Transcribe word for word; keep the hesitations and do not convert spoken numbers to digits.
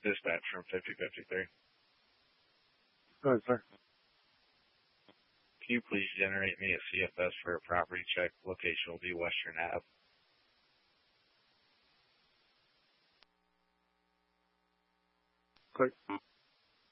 Dispatch from fifty fifty-three. Go ahead, sir. Can you please generate me a C F S for a property check? Location will be Western Ave. Click.